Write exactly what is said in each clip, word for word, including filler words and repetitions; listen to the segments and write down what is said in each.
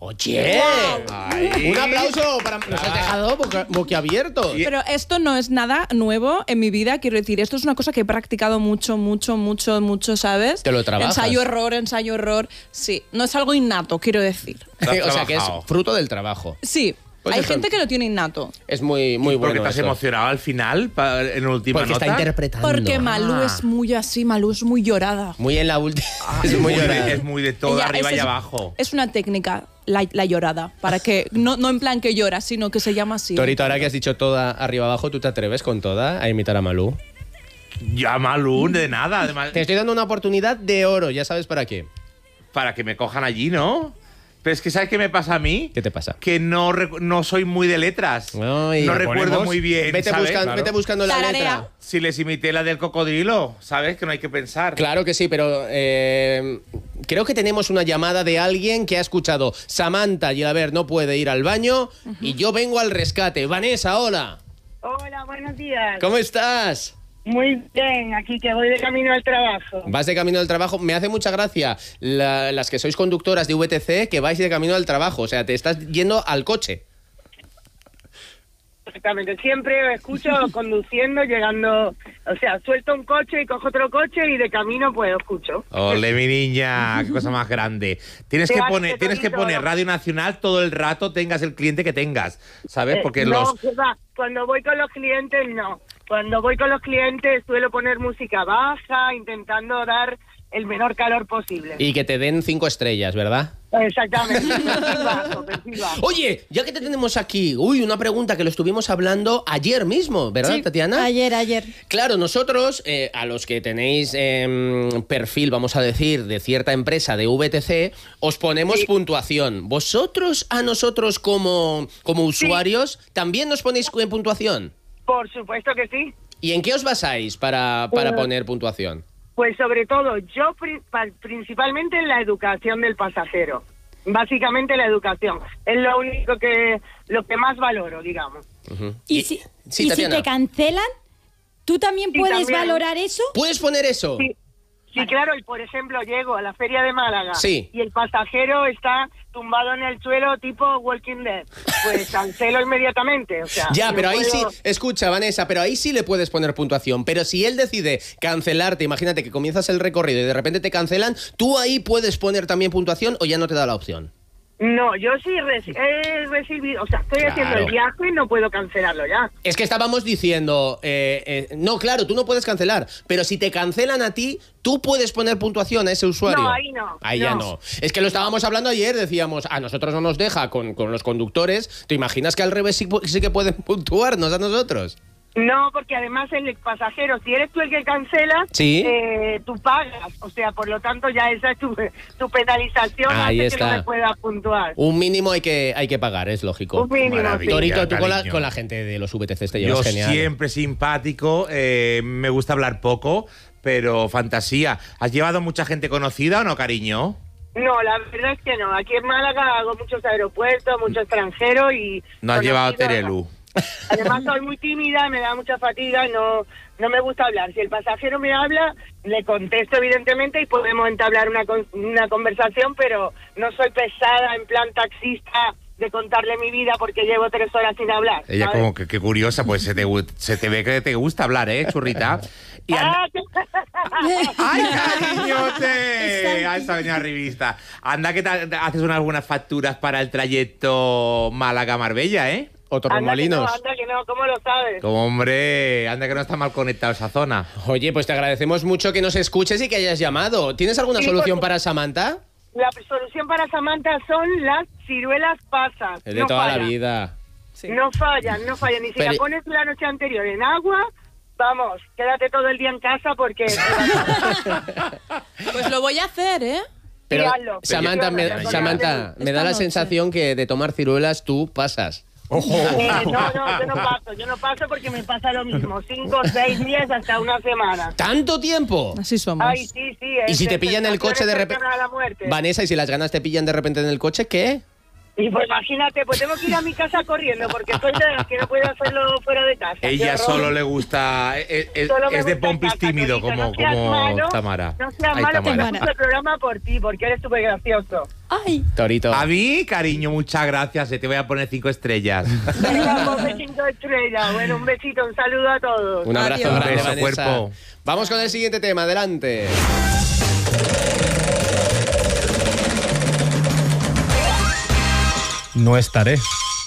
Oye, Ay. un aplauso para... Nos has dejado boca, boquiabiertos. Pero esto no es nada nuevo en mi vida, quiero decir, esto es una cosa que he practicado mucho, mucho, mucho, mucho, ¿sabes? Te lo trabajas. Ensayo-error, ensayo-error. Sí, no es algo innato, quiero decir. O sea, que es fruto del trabajo. Sí, Pues hay eso. gente que lo tiene innato. Es muy, muy ¿Por qué bueno te has esto. emocionado al final, pa- en última Porque nota? está interpretando. Porque Malú Ah. es muy así, Malú es muy llorada. Muy en la última. Es es muy muy, llorada. de, es muy de todo, Ella- arriba ese y es- abajo. Es una técnica, la, la llorada, para que, no, no en plan que llora, sino que se llama así. Torito, ahora que has dicho toda arriba abajo, ¿tú te atreves con toda a imitar a Malú? Ya, Malú, de nada. Además, Te estoy dando una oportunidad de oro, ya sabes para qué. para que me cojan allí, ¿no? Pero es que ¿sabes qué me pasa a mí? ¿Qué te pasa? Que no, rec- no soy muy de letras. Ay, no ¿le recuerdo ponemos? muy bien, Vete, ¿sabes? buscan- Claro. vete buscando la Tararea. letra. Si les imité la del cocodrilo, ¿sabes? Que no hay que pensar. Claro que sí, pero eh, creo que tenemos una llamada de alguien que ha escuchado Samantha y a ver, no puede ir al baño y yo vengo al rescate. Vanessa, hola. Hola, buenos días. ¿Cómo estás? Muy bien, aquí que voy de camino al trabajo. Vas de camino al trabajo. Me hace mucha gracia la- las que sois conductoras de V T C que vais de camino al trabajo. O sea, te estás yendo al coche. Exactamente, siempre escucho conduciendo, llegando, o sea, suelto un coche y cojo otro coche y de camino pues escucho. Ole, mi niña, qué cosa más grande. Tienes que Gracias, poner, tienes que Torito. poner Radio Nacional todo el rato, tengas el cliente que tengas, ¿sabes? Porque Eh, no, los... que va, cuando voy con los clientes no. Cuando voy con los clientes suelo poner música baja, intentando dar el menor calor posible. Y que te den cinco estrellas, ¿verdad? Exactamente, perfil bajo, perfil bajo. Oye, ya que te tenemos aquí, uy, una pregunta que lo estuvimos hablando ayer mismo, ¿verdad, Sí, Tatiana? Ayer, ayer. Claro, nosotros, eh, a los que tenéis eh, perfil, vamos a decir, de cierta empresa de V T C, os ponemos Sí. puntuación. ¿Vosotros a nosotros como, como usuarios también nos ponéis en puntuación? Por supuesto que sí. ¿Y en qué os basáis para, para Eh, poner puntuación? Pues sobre todo, yo pri- pa- principalmente en la educación del pasajero. Básicamente la educación. Es lo único que, lo que más valoro, digamos. Ujú. ¿Y, si, sí, y si Tatiana. te cancelan? ¿Tú también Sí, puedes también. valorar eso? ¿Puedes poner eso? Sí, sí, claro, y por ejemplo llego a la feria de Málaga Sí. y el pasajero está tumbado en el suelo tipo Walking Dead. Pues cancelo inmediatamente. O sea, Ya, no pero ahí puedo- sí, escucha, Vanessa, pero ahí sí le puedes poner puntuación. Pero si él decide cancelarte, imagínate que comienzas el recorrido y de repente te cancelan, ¿tú ahí puedes poner también puntuación o ya no te da la opción? No, yo sí reci- he recibido, o sea, estoy Claro. haciendo el viaje y no puedo cancelarlo ya. Es que estábamos diciendo, eh, eh, no, claro, tú no puedes cancelar, pero si te cancelan a ti, tú puedes poner puntuación a ese usuario. No, ahí no, Ahí ya no. no. Es que lo estábamos hablando ayer, decíamos, a nosotros no nos deja con, con los conductores, ¿te imaginas que al revés sí, pu- sí que pueden puntuarnos a nosotros? No, porque además el pasajero, si eres tú el que cancela, Sí. eh, tú pagas. O sea, por lo tanto, ya esa es tu, tu penalización. Ahí hace está. que no me puedas puntuar. Un mínimo hay que, hay que pagar, es lógico. Un mínimo, Maravilla. sí. Torito, tú con la, cariño. con la gente de los V T Cs te llevas Yo genial. siempre simpático, eh, me gusta hablar poco, pero fantasía. ¿Has llevado mucha gente conocida o no, cariño? No, la verdad es que no. Aquí en Málaga hago muchos aeropuertos, mucho extranjero y... No has llevado conocido, Terelu. Además soy muy tímida, me da mucha fatiga, no no me gusta hablar. Si el pasajero me habla, le contesto evidentemente y podemos entablar una, con- una conversación, pero no soy pesada en plan taxista de contarle mi vida porque llevo tres horas sin hablar. Ella ¿sabes? como que, que curiosa, pues se te, gu- se te ve que te gusta hablar, ¿eh, churrita? Y anda- Ah, que- ¡Ay, cariñote! A esa venía revista. Anda que te, te haces unas buenas facturas para el trayecto Málaga-Marbella, ¿eh? O anda que no, Torremolinos. anda que no, ¿cómo lo sabes? Como hombre, anda que no está mal conectado esa zona. Oye, pues te agradecemos mucho que nos escuches y que hayas llamado. ¿Tienes alguna Sí, solución porque- para Samantha? La solución para Samantha son las ciruelas pasas. Es de no toda la fallan. vida. Sí. No fallan, no fallan. Y si Pero- la pones la noche anterior en agua, vamos, quédate todo el día en casa porque... Pues lo voy a hacer, ¿eh? Pero, hazlo. Samantha, me, Pero- Samantha, me da Esta la noche. sensación que de tomar ciruelas tú pasas. Eh, no, no, yo no paso, yo no paso porque me pasa lo mismo. Cinco, seis días hasta una semana. ¿Tanto tiempo? Así somos. Ay, sí, sí. Y es- si te es pillan el coche de sensaciones repente... cercanas a la muerte. Vanessa, y si las ganas te pillan de repente en el coche, ¿qué? Y pues imagínate, pues tengo que ir a mi casa corriendo porque soy de las que no puedo hacerlo fuera de casa. Qué Ella horror. solo le gusta... Es, es- Solo me es de gusta pompis casa, tímido, Torito, como, no seas como malo, Tamara. No seas Ay, malo, que Tamara. me gusta el programa por ti, porque eres súper gracioso. Ay. Torito. A mí, cariño, muchas gracias. eh, Te voy a poner cinco estrellas. Venga, un besito estrella. Bueno, un besito, un saludo a todos. Un abrazo Adiós. grande, Un beso, Vanessa. cuerpo. Vamos con el siguiente tema, adelante. No estaré.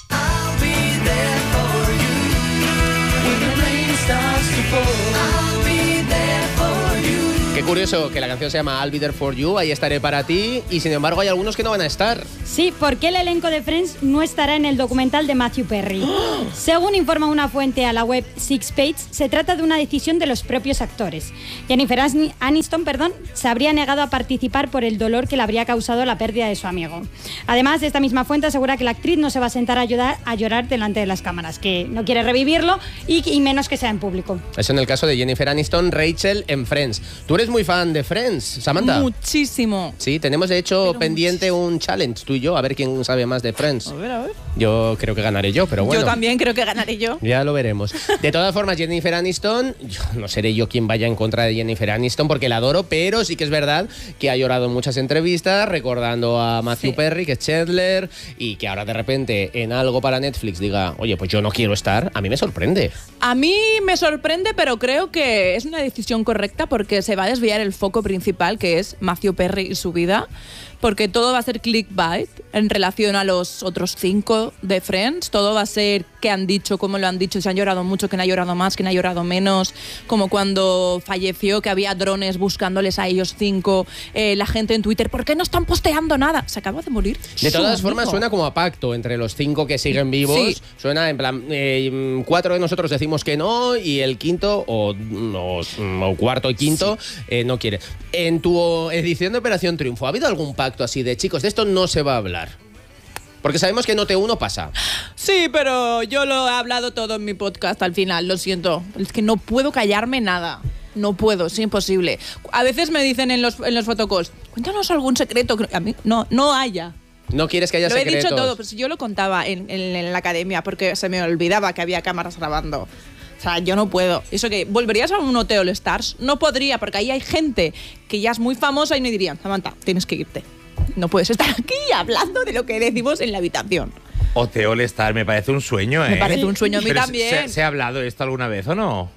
Qué curioso que la canción se llama I'll Be There For You, ahí estaré para ti, y sin embargo hay algunos que no van a estar. Sí, porque el elenco de Friends no estará en el documental de Matthew Perry. Según informa una fuente a la web Six Page, se trata de una decisión de los propios actores. Jennifer Aniston, perdón, se habría negado a participar por el dolor que le habría causado la pérdida de su amigo. Además, esta misma fuente asegura que la actriz no se va a sentar a, ayudar, a llorar delante de las cámaras, que no quiere revivirlo y, y menos que sea en público. Eso en el caso de Jennifer Aniston, Rachel en Friends. ¿Tú eres muy fan de Friends, Samantha? Muchísimo. Sí, tenemos de hecho Pero pendiente un challenge tú y yo, a ver quién sabe más de Friends. A ver, a ver. Yo creo que ganaré yo, pero bueno. Yo también creo que ganaré yo. Ya lo veremos. De todas formas, Jennifer Aniston, yo no seré yo quien vaya en contra de Jennifer Aniston porque la adoro, pero sí que es verdad que ha llorado en muchas entrevistas recordando a Matthew Sí. Perry, que es Chandler, y que ahora de repente en algo para Netflix diga, oye, pues yo no quiero estar, a mí me sorprende. A mí me sorprende, pero creo que es una decisión correcta porque se va a desviar el foco principal, que es Matthew Perry y su vida, porque todo va a ser clickbait en relación a los otros cinco de Friends. Todo va a ser qué han dicho, cómo lo han dicho, si han llorado mucho, quién ha llorado más, quién ha llorado menos, como cuando falleció, que había drones buscándoles a ellos cinco, eh, la gente en Twitter, ¿por qué no están posteando nada? Se acaba de morir. De su todas amigo. formas, suena como a pacto entre los cinco que siguen vivos. Sí. Suena en plan, eh, cuatro de nosotros decimos que no y el quinto o, o, o cuarto y quinto eh, no quiere. En tu edición de Operación Triunfo, ¿ha habido algún pacto así de, chicos, de esto no se va a hablar? Porque sabemos que en O T uno pasa. Sí, pero yo lo he hablado todo en mi podcast al final, lo siento. Es que no puedo callarme nada. No puedo, es imposible. A veces me dicen en los, en los fotocalls, cuéntanos algún secreto. A mí no, no haya. No quieres que haya Lo he secretos. dicho todo, pues yo lo contaba en, en- en la academia porque se me olvidaba que había cámaras grabando. O sea, yo no puedo. Eso que, ¿volverías a un O T All Stars? No podría, porque ahí hay gente que ya es muy famosa y me dirían, Samantha, tienes que irte. No puedes estar aquí hablando de lo que decimos en la habitación. O te All Star, me parece un sueño, ¿eh? Me parece un sueño a mí Pero también. ¿se, ¿Se ha hablado esto alguna vez o no?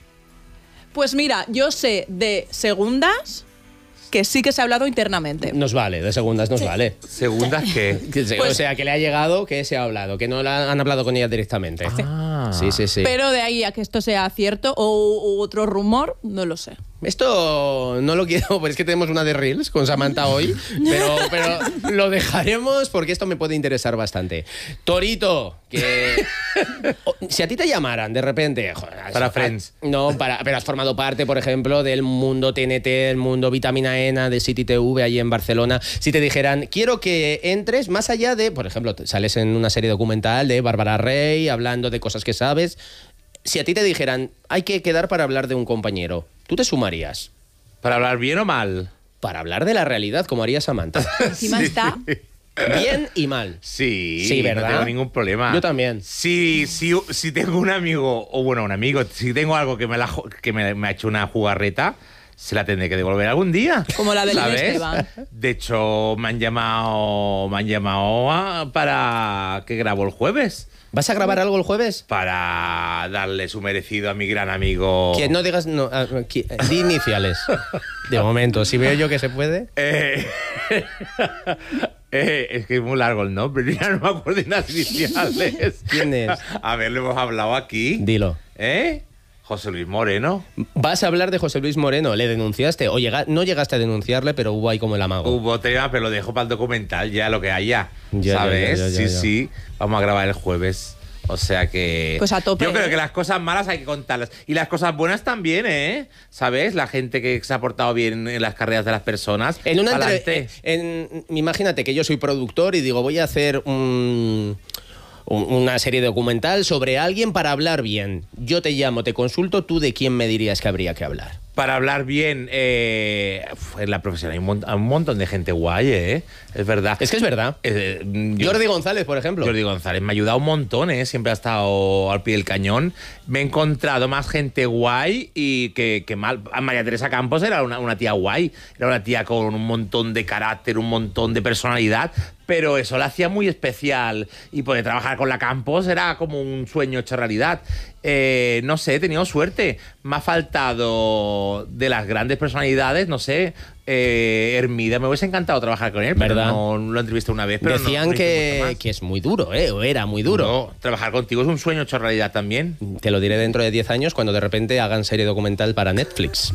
Pues mira, yo sé de segundas que sí que se ha hablado internamente. Nos vale, de segundas nos vale. ¿Segundas qué? Que se- Pues- o sea, que le ha llegado, que se ha hablado, que no la han hablado con ella directamente. Ah. Sí, sí, sí. Pero de ahí a que esto sea cierto o, o otro rumor, no lo sé. Esto no lo quiero, porque es que tenemos una de Reels con Samantha hoy, pero, pero lo dejaremos porque esto me puede interesar bastante. Torito, que o- si a ti te llamaran de repente... joder, has- Para Friends. No, para, pero has formado parte, por ejemplo, del mundo T N T, el mundo Vitamina Ena, de City T V allí en Barcelona. Si te dijeran, quiero que entres más allá de, por ejemplo, te- sales en una serie documental de Bárbara Rey, hablando de cosas que sabes. Si a ti te dijeran, hay que quedar para hablar de un compañero, ¿tú te sumarías? ¿Para hablar bien o mal? Para hablar de la realidad, como haría Samantha. Encima está... Bien y mal. Sí, Sí, ¿verdad? no tengo ningún problema. Yo también. Si, si, si tengo un amigo, o bueno, un amigo, si tengo algo que me, la, jo- que me, me ha hecho una jugarreta, se la tendré que devolver algún día. Como la del ¿sabes? Esteban. De hecho, me han llamado, me han llamado a- para que grabo el jueves. ¿Vas a grabar algo el jueves? Para darle su merecido a mi gran amigo. Que no digas... No, ah, qui- eh, di iniciales. De momento, si veo yo que se puede... Eh, eh, es que es muy largo el nombre, ya no me acuerdo de las iniciales. ¿Quién es? A ver, lo hemos hablado aquí. Dilo. ¿Eh? José Luis Moreno. Vas a hablar de José Luis Moreno. ¿Le denunciaste? O llega- no llegaste a denunciarle, pero hubo ahí como el amago. Hubo tema, pero lo dejo para el documental, ya lo que haya. Ya, ¿Sabes? ya, ya, ya, sí, ya. sí. Vamos a grabar el jueves. O sea que. Pues a tope, Yo creo ¿eh? que las cosas malas hay que contarlas. Y las cosas buenas también, ¿eh? ¿Sabes? La gente que se ha portado bien en las carreras de las personas. En una entre- Pa'lante. en- imagínate que yo soy productor y digo, voy a hacer un- un- una serie documental sobre alguien para hablar bien. Yo te llamo, te consulto, ¿tú de quién me dirías que habría que hablar? Para hablar bien, eh, en la profesión hay un, mon- hay un montón de gente guay, ¿eh? Es verdad. Es que es verdad. Eh, yo- Jordi González, por ejemplo. Jordi González me ha ayudado un montón, ¿eh? Siempre ha estado al pie del cañón. Me he encontrado más gente guay y que, que mal. María Teresa Campos era una, una tía guay. Era una tía con un montón de carácter, un montón de personalidad. Pero eso la hacía muy especial. Y poder trabajar con la Campos era como un sueño hecho realidad. Eh, no sé, he tenido suerte. Me ha faltado de las grandes personalidades, no sé. Eh, Hermida, me hubiese encantado trabajar con él, pero ¿Verdad? no, no lo entrevisté una vez. Pero no- Decían no hice mucho que, más. que es muy duro, ¿eh? O era muy duro. No, trabajar contigo es un sueño hecho realidad también. Te lo diré dentro de diez años cuando de repente hagan serie documental para Netflix.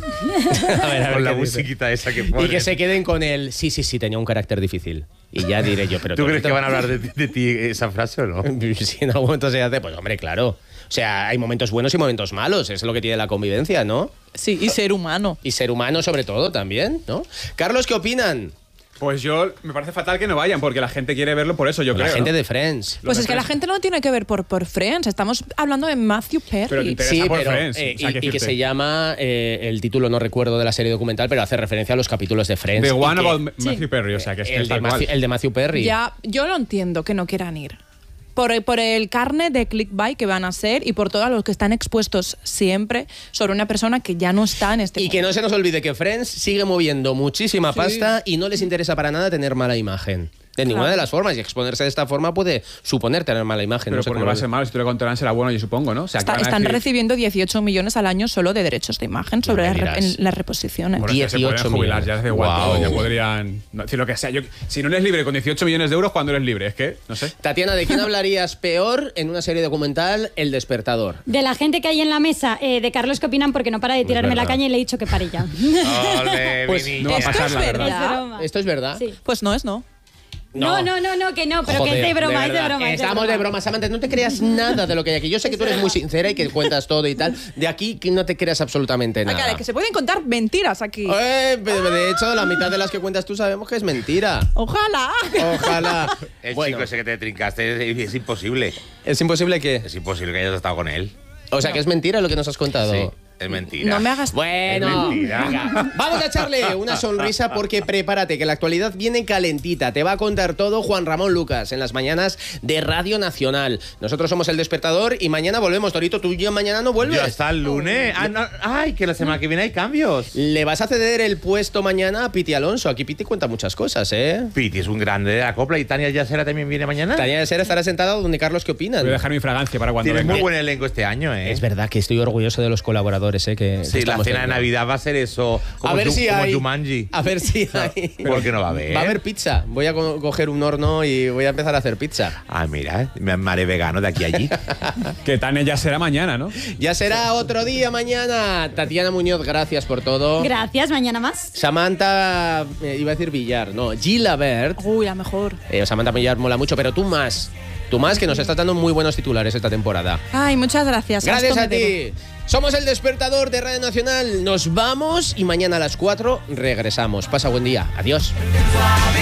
A ver, a ver Con la qué dice. musiquita esa que Y ponen. que se queden con el sí, sí, sí, tenía un carácter difícil. Y ya diré yo, pero ¿Tú crees Torito- que van a hablar de, de ti esa frase o no? Si en algún momento se hace, pues hombre, claro. O sea, hay momentos buenos y momentos malos, es lo que tiene la convivencia, ¿no? Sí, y ser humano. Y ser humano sobre todo también, ¿no? Carlos, ¿qué opinan? Pues yo, me parece fatal que no vayan, porque la gente quiere verlo por eso, yo La creo. gente ¿no? de Friends. Pues de es que la Friends. gente no tiene que ver por, por Friends, estamos hablando de Matthew Perry. Pero te interesa Sí, por pero, Friends, eh, o sea, y, ¿qué y que decirte? se llama, eh, el título no recuerdo de la serie documental, pero hace referencia a los capítulos de Friends. The y One que- About Matthew Perry, o sea, que es que el, es de tal Matthew, cual. el de Matthew Perry. Ya, yo lo entiendo que no quieran ir. Por, por el carne de clickbait que van a ser y por todos los que están expuestos siempre sobre una persona que ya no está en este Y que no se nos olvide que Friends sigue moviendo muchísima Sí. pasta y no les interesa para nada tener mala imagen. De ninguna Claro. de las formas. Y exponerse de esta forma puede suponer tener mala imagen. Pero no sé porque cómo va a lo- ser malo, si tú le contarán será bueno, yo supongo, ¿no? O sea, Está- que van a están decir- recibiendo dieciocho millones al año solo de derechos de imagen sobre me las, re- dirás. en las reposiciones. Bueno, es que se pueden dieciocho jubilar, millones. ya les da igual Guau. todo, ya podrían no, decir lo que sea. Yo, si no eres libre con dieciocho millones de euros, ¿cuándo eres libre? Es que, no sé. Tatiana, ¿de quién hablarías peor en una serie documental? El Despertador. De la gente que hay en la mesa, eh, de Carlos, ¿qué opinan? Porque no para de tirarme la verdad. caña y le he dicho que pare ya. Ole, Pues mi niña. no va a Esto pasar, es la verdad. Es verdad. broma. ¿Esto es verdad? Sí. Pues no es no. No, no, no, no, que no, pero Joder, que es de broma, es de verdad. broma. es de Estamos de broma. broma, Samantha. No te creas nada de lo que hay aquí. Yo sé que tú eres muy sincera y que cuentas todo y tal. De aquí que no te creas absolutamente nada. Acá, de que se pueden contar mentiras aquí. Eh, pero de hecho, la mitad de las que cuentas tú sabemos que es mentira. Ojalá. Ojalá. El Bueno, chico ese que te trincaste es, es imposible. es imposible que... Es imposible que hayas estado con él. O sea, que es mentira lo que nos has contado. Sí, es mentira. No me hagas. Bueno, Es mentira. venga, vamos a echarle una sonrisa porque prepárate, que la actualidad viene calentita. Te va a contar todo Juan Ramón Lucas en las mañanas de Radio Nacional. Nosotros somos El Despertador y mañana volvemos. Torito, tú ya mañana no vuelves. Yo hasta el lunes. Ah, no, ay, que la semana que viene hay cambios. Le vas a ceder el puesto mañana a Piti Alonso. Aquí Piti cuenta muchas cosas, ¿eh? Piti es un grande de la copla y Tania Yasera también viene mañana. Tania de Ser estará sentada donde Carlos, ¿qué opinan? Voy a dejar mi fragancia para cuando Tiene venga. muy buen elenco este año, ¿eh? Es verdad que estoy orgulloso de los colaboradores, ¿eh? Que, que Sí, la estamos cena de teniendo. Navidad va a ser eso. Como, A ver Ju- si como hay. Jumanji. A ver si hay. ¿Por qué no va a haber? Va a haber pizza. Voy a co- coger un horno y voy a empezar a hacer pizza. Ah, mira, me me haré vegano de aquí a allí. Que Tania ya será mañana, ¿no? Ya será otro día mañana. Tatiana Muñoz, gracias por todo. Gracias, mañana más. Samantha, eh, iba a decir Villar, no, Gilabert. Uy, la mejor. Eh, Samantha Villar mola mucho, pero tú más. Tú más, que nos estás dando muy buenos titulares esta temporada. Ay, muchas gracias. Gracias Esto a me debo. ti. Somos El Despertador de Radio Nacional. Nos vamos y mañana a las cuatro regresamos. Pasa buen día. Adiós.